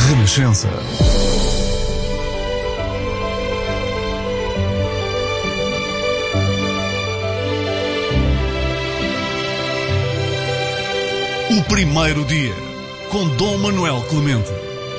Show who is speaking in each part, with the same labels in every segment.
Speaker 1: Renascença. O primeiro dia, com Dom Manuel Clemente.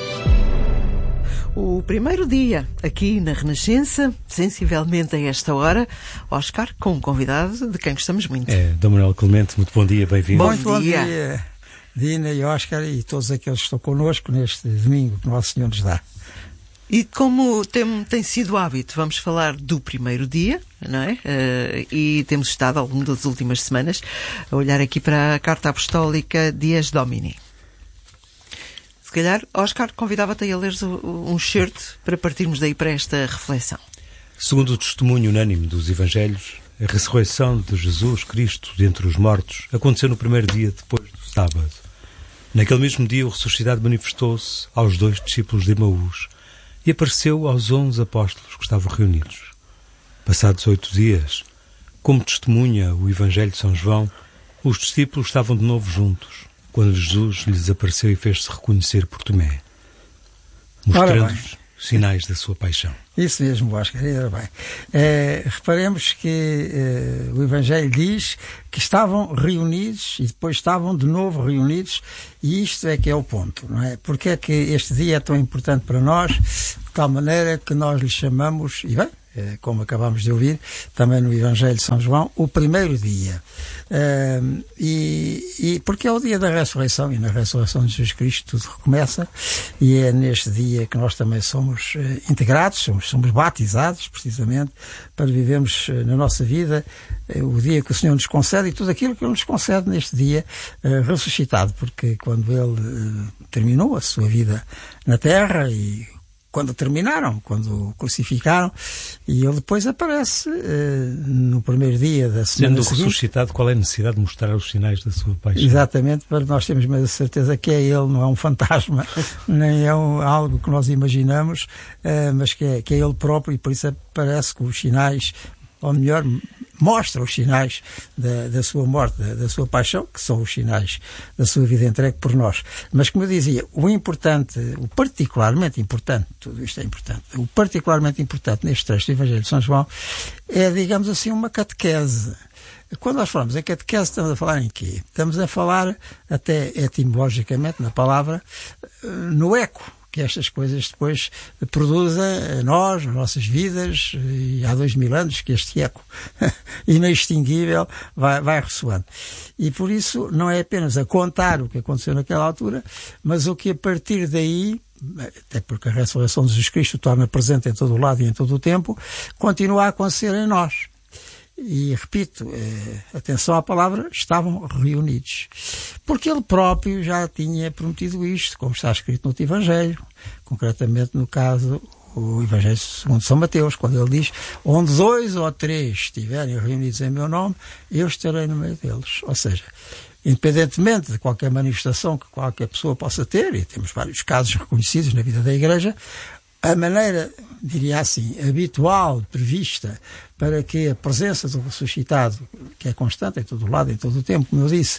Speaker 2: O primeiro dia, aqui na Renascença, sensivelmente a esta hora, Oscar, com um convidado de quem gostamos muito.
Speaker 3: Dom Manuel Clemente, muito bom dia, bem-vindo.
Speaker 4: Bom dia, Dina e Oscar e todos aqueles que estão connosco neste domingo que Nosso Senhor nos dá.
Speaker 2: E como tem sido hábito, vamos falar do primeiro dia, não é? E temos estado, ao longo das últimas semanas, a olhar aqui para a Carta Apostólica Dies Domini. Se calhar, Oscar, convidava-te a leres um excerto para partirmos daí para esta reflexão.
Speaker 3: Segundo o testemunho unânime dos Evangelhos, a ressurreição de Jesus Cristo dentre os mortos aconteceu no primeiro dia depois do sábado. Naquele mesmo dia, o ressuscitado manifestou-se aos 2 discípulos de Emaús e apareceu aos 11 apóstolos que estavam reunidos. Passados 8 dias, como testemunha o Evangelho de São João, os discípulos estavam de novo juntos, quando Jesus lhes apareceu e fez-se reconhecer por Tomé, mostrando-lhes sinais da sua paixão.
Speaker 4: Isso mesmo, Oscar, era bem. Reparemos que o Evangelho diz que estavam reunidos e depois estavam de novo reunidos, e isto é que é o ponto, não é? Porque é que este dia é tão importante para nós, de tal maneira que nós lhe chamamos, e bem, como acabamos de ouvir, também no Evangelho de São João, o primeiro dia. E porque é o dia da ressurreição, e na ressurreição de Jesus Cristo tudo recomeça, e é neste dia que nós também somos integrados, somos batizados, precisamente, para vivermos na nossa vida o dia que o Senhor nos concede e tudo aquilo que Ele nos concede neste dia ressuscitado, porque quando Ele terminou a sua vida na terra e quando o crucificaram, e ele depois aparece no primeiro dia da semana seguinte.
Speaker 3: Sendo ressuscitado, qual é a necessidade de mostrar os sinais da sua paixão?
Speaker 4: Exatamente, para nós termos mais a certeza que é ele, não é um fantasma, nem é algo que nós imaginamos, mas que é ele próprio, e por isso aparece com os sinais, ou melhor, mostra os sinais da sua morte, da sua paixão, que são os sinais da sua vida entregue por nós. Mas, como eu dizia, o particularmente importante, tudo isto é importante, o particularmente importante neste trecho do Evangelho de São João é, digamos assim, uma catequese. Quando nós falamos em catequese, estamos a falar em quê? Estamos a falar, até etimologicamente, na palavra, no eco que estas coisas depois produzem a nós, nas nossas vidas, e há 2000 anos que este eco inextinguível vai ressoando. E por isso não é apenas a contar o que aconteceu naquela altura, mas o que a partir daí, até porque a ressurreição de Jesus Cristo torna presente em todo o lado e em todo o tempo, continua a acontecer em nós. E repito, atenção à palavra, estavam reunidos. Porque ele próprio já tinha prometido isto, como está escrito no outro Evangelho, concretamente no caso, o Evangelho segundo São Mateus, quando ele diz: onde 2 ou 3 estiverem reunidos em meu nome, eu estarei no meio deles. Ou seja, independentemente de qualquer manifestação que qualquer pessoa possa ter, e temos vários casos reconhecidos na vida da Igreja, a maneira, diria assim, habitual, prevista, para que a presença do ressuscitado, que é constante em todo o lado, em todo o tempo, como eu disse,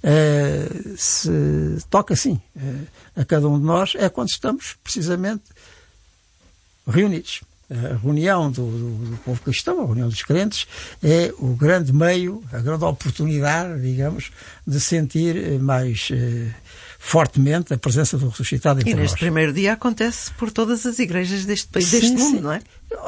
Speaker 4: se toca assim a cada um de nós, é quando estamos precisamente reunidos. A reunião do povo cristão, a reunião dos crentes, é o grande meio, a grande oportunidade, digamos, de sentir mais fortemente a presença do ressuscitado entre nós.
Speaker 2: E neste primeiro dia acontece por todas as igrejas deste país, deste mundo, não é?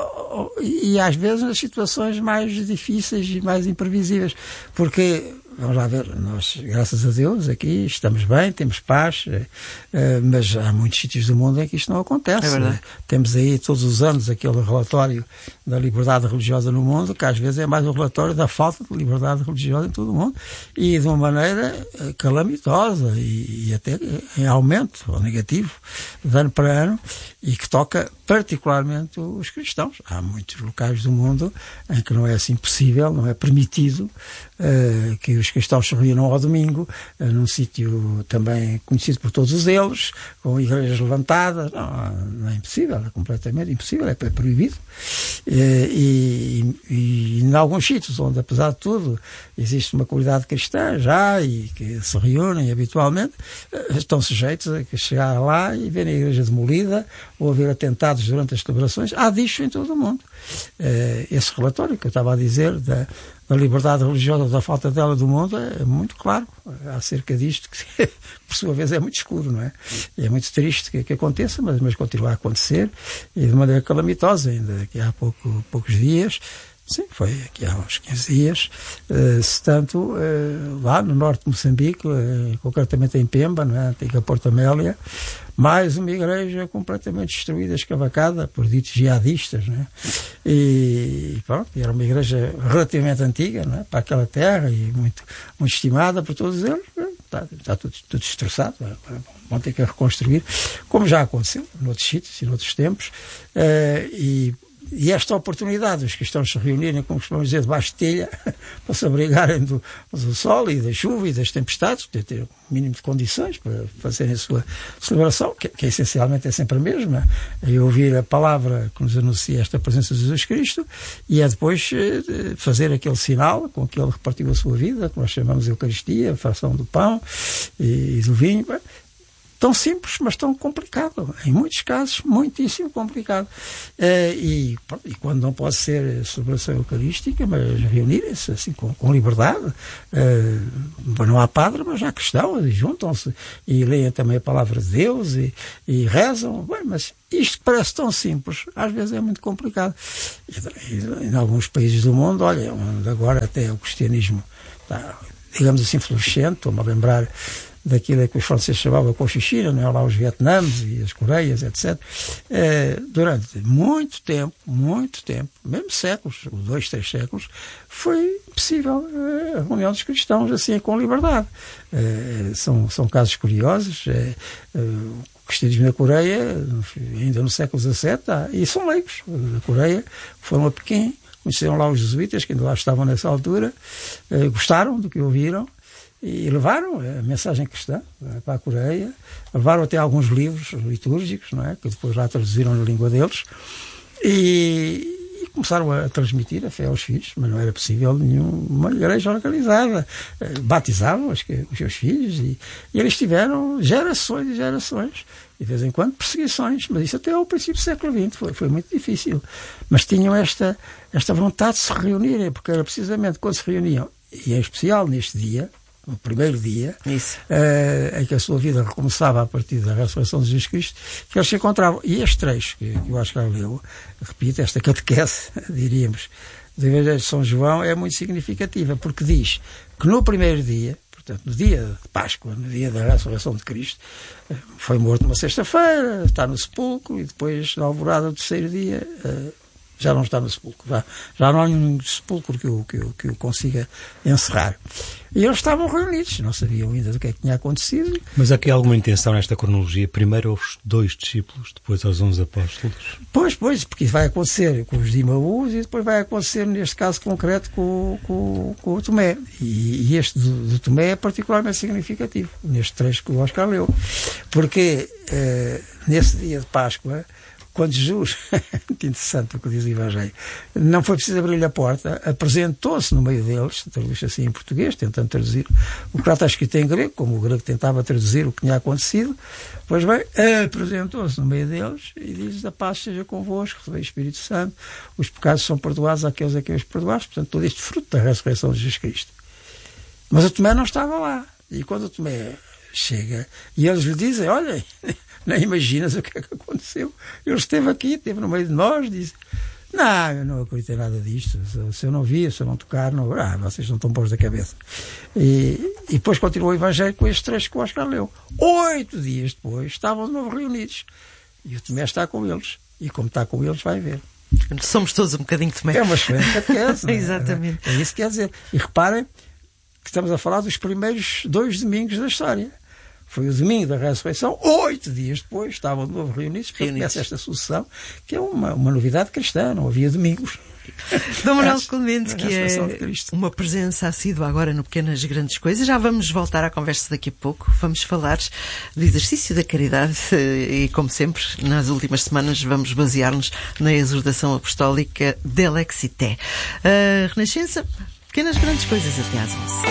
Speaker 4: E às vezes nas situações mais difíceis e mais imprevisíveis, porque, vamos lá ver, nós, graças a Deus, aqui estamos bem, temos paz, mas há muitos sítios do mundo em que isto não acontece.
Speaker 2: É,
Speaker 4: temos aí todos os anos aquele relatório da liberdade religiosa no mundo, que às vezes é mais um relatório da falta de liberdade religiosa em todo o mundo, e de uma maneira calamitosa e até em aumento, ou negativo, de ano para ano, e que toca particularmente os cristãos. Há muitos locais do mundo em que não é assim possível, não é permitido que os cristãos se reúnam ao domingo, num sítio também conhecido por todos eles, com igrejas levantadas. Não é impossível, é completamente impossível, é proibido. E em alguns sítios onde, apesar de tudo, existe uma comunidade cristã já e que se reúnem habitualmente, estão sujeitos a chegar lá e ver a igreja demolida ou haver atentados durante as celebrações. Há disso em todo o mundo. Esse relatório que eu estava a dizer da liberdade religiosa, da falta dela do mundo, é muito claro acerca disto, que por sua vez é muito escuro, não é? E é muito triste que aconteça, mas continua a acontecer, e de maneira calamitosa, ainda que há poucos dias. Sim, foi aqui há uns 15 dias, tanto lá no norte de Moçambique, concretamente em Pemba, não é? A antiga Porto Amélia, mais uma igreja completamente destruída, escavacada por ditos jihadistas, não é? E pronto, era uma igreja relativamente antiga, não é? Para aquela terra e muito estimada por todos eles. Está tudo destroçado, vão ter que reconstruir, como já aconteceu noutros sítios e noutros tempos, e esta oportunidade, os cristãos se reunirem, como costumamos dizer, debaixo de telha, para se abrigarem do sol e da chuva e das tempestades, ter o mínimo de condições para fazerem a sua celebração, que essencialmente é sempre a mesma, é ouvir a palavra que nos anuncia esta presença de Jesus Cristo, e é depois fazer aquele sinal com que ele repartiu a sua vida, que nós chamamos de Eucaristia, a fração do pão e do vinho. Tão simples, mas tão complicado. Em muitos casos, muitíssimo complicado. E quando não pode ser celebração eucarística, mas reunirem-se assim com liberdade. Não há padre, mas há cristãos, e juntam-se e leem também a palavra de Deus e rezam. Bem, mas isto parece tão simples, às vezes é muito complicado. E em alguns países do mundo, olha, onde agora até o cristianismo está, digamos assim, florescente. Estou-me a lembrar daquilo que os franceses chamavam a Cochichina, não é? Lá os Vietnãs e as Coreias, etc. Durante muito tempo, mesmo séculos, 2, 3 séculos, foi possível a reunião dos cristãos assim com liberdade. São casos curiosos. O cristianismo na Coreia, ainda no século XVII, e são leigos da Coreia, foram a Pequim, conheceram lá os jesuítas, que ainda lá estavam nessa altura, gostaram do que ouviram, e levaram a mensagem cristã para a Coreia, levaram até alguns livros litúrgicos, não é? Que depois lá traduziram na língua deles, e começaram a transmitir a fé aos filhos, mas não era possível nenhuma igreja organizada. Batizavam os seus filhos e eles tiveram gerações e gerações, e de vez em quando perseguições, mas isso até ao princípio do século XX foi muito difícil. Mas tinham esta vontade de se reunirem, porque era precisamente quando se reuniam, e em especial neste dia, no primeiro dia, em que a sua vida recomeçava a partir da ressurreição de Jesus Cristo, que eles se encontravam. E este trecho que o Oscar leu, repito, esta catequese, diríamos, do Evangelho de São João, é muito significativa, porque diz que no primeiro dia, portanto, no dia de Páscoa, no dia da ressurreição de Cristo, foi morto uma sexta-feira, está no sepulcro, e depois, na alvorada do terceiro dia, já não está no sepulcro, já não há nenhum sepulcro que o consiga encerrar. E eles estavam reunidos, não sabiam ainda do que é que tinha acontecido.
Speaker 3: Mas há aqui alguma intenção nesta cronologia? Primeiro aos 2 discípulos, depois aos 11 apóstolos?
Speaker 4: Pois, porque isso vai acontecer com os de Imaús e depois vai acontecer, neste caso concreto, com o Tomé. E este do Tomé é particularmente significativo, neste trecho que o Oscar leu. Porque nesse dia de Páscoa, quando Jesus, muito interessante o que diz o Evangelho, não foi preciso abrir-lhe a porta, apresentou-se no meio deles, traduz assim em português, tentando traduzir o que lá está escrito em grego, como o grego tentava traduzir o que tinha acontecido. Pois bem, apresentou-se no meio deles e diz: a paz seja convosco, recebei o Espírito Santo, os pecados são perdoados àqueles a quem os perdoaste. Portanto, todo este fruto da ressurreição de Jesus Cristo. Mas o Tomé não estava lá. E quando o Tomé chega, e eles lhe dizem: olha, nem imaginas o que é que aconteceu. Ele esteve aqui, esteve no meio de nós, disse: não, eu não acreditei nada disto. Se eu não vi, se eu não tocar, não, vocês não estão bons da cabeça. E depois continuou o Evangelho com este trecho que o Oscar leu. 8 dias depois estavam de novo reunidos. E o Tomé está com eles. E como está com eles, vai ver.
Speaker 2: Somos todos um bocadinho Tomé.
Speaker 4: É uma excelente catequese.
Speaker 2: Exatamente.
Speaker 4: É isso que quer dizer. E reparem que estamos a falar dos primeiros 2 domingos da história. Foi o domingo da ressurreição, 8 dias depois, estavam de novo reunidos, porque começa esta sucessão, que é uma novidade cristã, não havia domingos.
Speaker 2: Dom Manuel Clemente, que é uma presença assídua agora no Pequenas Grandes Coisas. Já vamos voltar à conversa daqui a pouco. Vamos falar do exercício da caridade e, como sempre, nas últimas semanas vamos basear-nos na exortação apostólica Delexité. Renascença, Pequenas Grandes Coisas, até às 11.